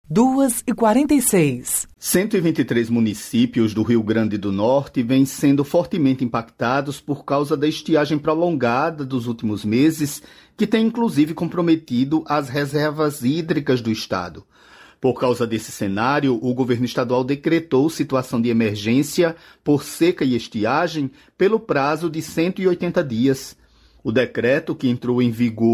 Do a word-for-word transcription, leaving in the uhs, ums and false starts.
duas e quarenta e seis. cento e vinte e três municípios do Rio Grande do Norte vêm sendo fortemente impactados por causa da estiagem prolongada dos últimos meses, que tem inclusive comprometido as reservas hídricas do estado. Por causa desse cenário, o governo estadual decretou situação de emergência por seca e estiagem pelo prazo de cento e oitenta dias. O decreto, que entrou em vigor